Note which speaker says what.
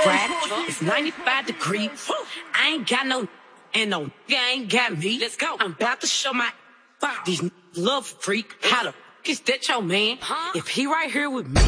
Speaker 1: Friday. It's 95 degrees. I ain't got no, and no, ain't got me. Let's go. I'm about to show my fuck these love freak. How the f is that your man? If he right here with me.